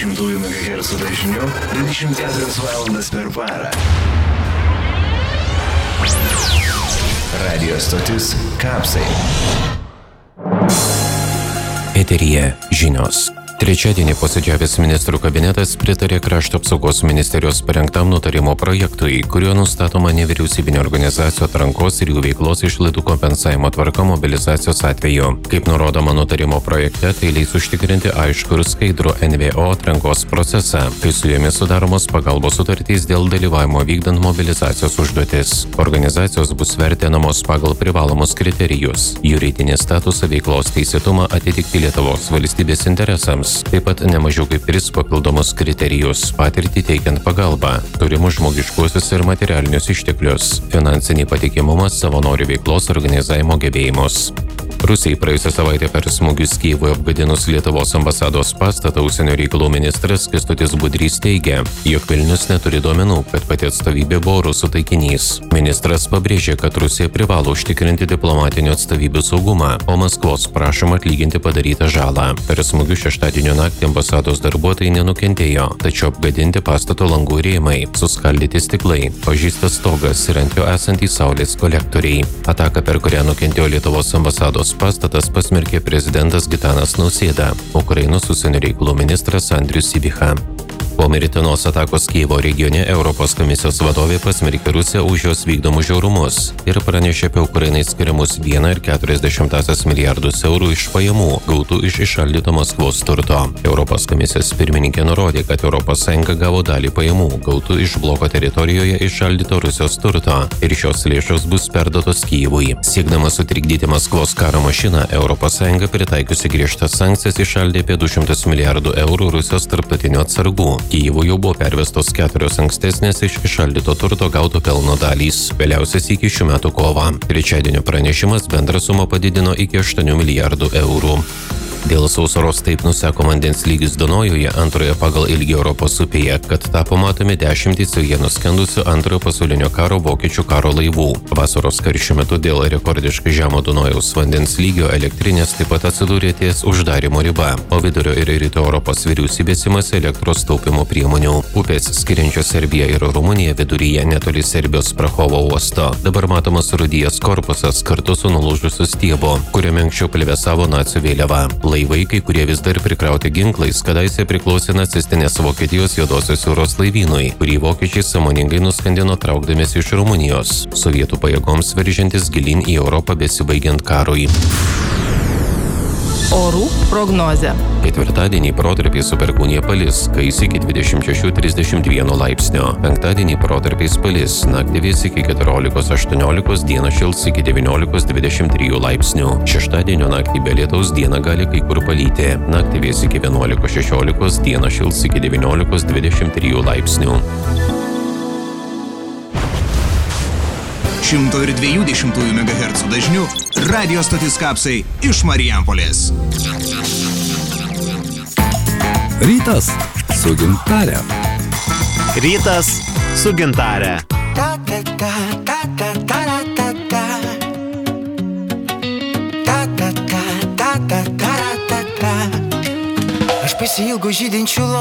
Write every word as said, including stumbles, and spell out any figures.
dvidešimt megahercų dažniu dvidešimt keturias valandas per parą. Radio stotis Kapsai. Eteryje žinios. Trečiadienį posėdžiavęs ministrų kabinetas pritarė Krašto apsaugos ministerijos parengtam nutarimo projektui, kuriuo nustatoma nevyriausybinio organizacijų atrankos ir jų veiklos išlaidų kompensavimo tvarka mobilizacijos atveju. Kaip nurodoma nutarimo projekte, tai leis užtikrinti aiškų ir skaidrų N V O atrankos procesą, kai su jomis sudaromos pagalbos sutartys dėl dalyvavimo vykdant mobilizacijos užduotis. Organizacijos bus vertinamos pagal privalomus kriterijus: juridinį statusą, veiklos teisėtumą, atitikti Lietuvos valstybės interesams. Taip pat nemažiau kaip tris papildomus kriterijus: patirtį teikiant pagalbą, turimus žmogiškuosius ir materialinius išteklius, finansinį patikimumą, savanorių veiklos organizavimo gebėjimus. Rusijai praėjusią savaitę per smūgius Kijevui apgadinus Lietuvos ambasados pastatą užsienio reikalų ministras Kęstutis Budrys teigia, jog Vilnius neturi duomenų, kad pati atstovybė buvo rusų taikinys. Ministras pabrėžė, kad Rusija privalo užtikrinti diplomatinių atstovybių saugumą, o Maskvos prašoma atlyginti padarytą žalą. Per smūgius šeštadienio naktį ambasados darbuotojai nenukentėjo, tačiau apgadinti pastato langų rėmai, suskaldyti stiklai, pažeistas stogas ir ant jo esantys saulės kolektoriai. Ataka, per kurią nukentėjo Lietuvos ambasados pastatas, pasmerkė prezidentas Gitanas Nausėda, Ukrainos užsienio reikalų ministras Andrius Sybiha. Po mirtinos atakos Kijevo regione Europos komisijos vadovė pasmerkė Rusiją už jos vykdomus žiaurumus ir pranešė apie Ukrainai skiriamus vieną ir keturias dešimtąsias milijardus eurų iš pajamų gautų iš įšaldyto Maskvos turto. Europos komisijos pirmininkė nurodė, kad Europos Sąjunga gavo dalį pajamų gautų iš bloko teritorijoje įšaldyto Rusijos turto ir šios lėšos bus perduotos Kijevui. Siekdama sutrikdyti Maskvos karo mašiną, Europos Sąjunga pritaikiusi griežtas sankcijas įšaldė apie du šimtus milijardų eurų Rusijos tarptautinių atsargų. Kijevui jau buvo pervestos keturios ankstesnės iš įšaldyto turto gauto pelno dalys, vėliausias iki šių metų kovą. Trečiadienio pranešimas bendrą sumą padidino iki aštuonių milijardų eurų. Dėl sausros taip nuseko vandens lygis Dunojuje, antroje pagal ilgį Europos upėje, kad tapo matomi dešimtys joje nuskendusių antrojo pasaulinio karo vokiečių karo laivų. Vasaros karščių metu dėl rekordiškai žemo Dunojaus vandens lygio elektrinės taip pat atsidūrė ties uždarimo riba, o vidurio ir rytų Europos vyriausybės imasi elektros taupimo priemonių. Upės skiriančios Serbiją ir Rumuniją viduryje netoli Serbijos Prahovo uosto dabar matomas rudijęs korpusas kartu su nulūžusiu stiebu, kuriame anksčiau plevėsavo nacių vėliava. Laivai, kai kurie vis dar prikrauti ginklais, kadaise priklausė nacistinės Vokietijos Juodosios jūros laivynui, kurį vokiečiai sąmoningai nuskandino traukdamiesi iš Rumunijos, sovietų pajėgoms veržiantis gilyn į Europą besibaigiant karui. Orų prognozė. Ketvirtadienį protarpiais su perkūnija palis, kais iki dvidešimt šešių trisdešimt vieno laipsnio. Penktadienį protarpiais palis, naktį vės iki keturiolikos aštuoniolikos, dieną šils iki devyniolikos dvidešimt trijų laipsnių. Šeštadienio naktį be lietaus, dieną gali kai kur palyti. Naktį vės iki vienuolikos šešiolikos, dieną šils iki devyniolikos dvidešimt trijų laipsnių. šimto dviejų dešimtųjų megahercų dažniu radio stotis Kapsai iš Marijampolės. Rytas su gintare. Rytas su gintare. Aš pasiilgu žydinčių